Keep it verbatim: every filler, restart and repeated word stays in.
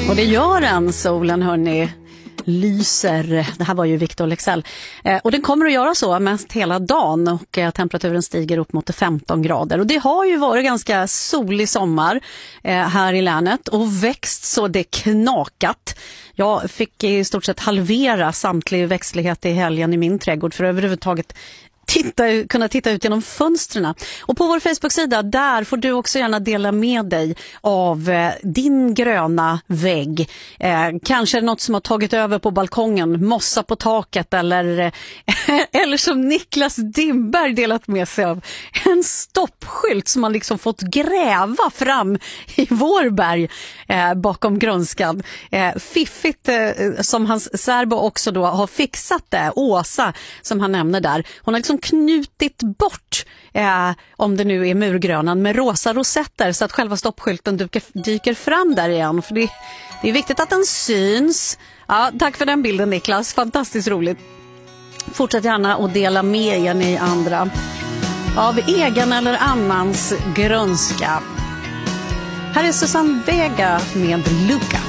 Och det gör den, solen hörni, lyser. Det här var ju Victor Leksell. Eh, och den kommer att göra så mest hela dagen och eh, temperaturen stiger upp mot femton grader. Och det har ju varit ganska solig sommar eh, här i länet och växt så det knakat. Jag fick i stort sett halvera samtlig växtlighet i helgen i min trädgård för överhuvudtaget Titta, kunna titta ut genom fönstren. Och på vår Facebook-sida, där får du också gärna dela med dig av eh, din gröna vägg. Eh, kanske något som har tagit över på balkongen, mossa på taket eller, eh, eller som Niklas Dimberg delat med sig av en stoppskylt som man liksom fått gräva fram i Vårberg eh, bakom grönskan. Eh, fiffigt eh, som hans särbo också då har fixat det, Åsa som han nämner där. Hon har liksom knutit bort, eh, om det nu är murgrönan, med rosa rosetter så att själva stoppskylten dyker, dyker fram där igen. För det, det är viktigt att den syns. Ja, tack för den bilden Niklas, fantastiskt roligt. Fortsätt gärna att dela med er ni andra av egen eller annans grönska. Här är Susanne Vega med Luca.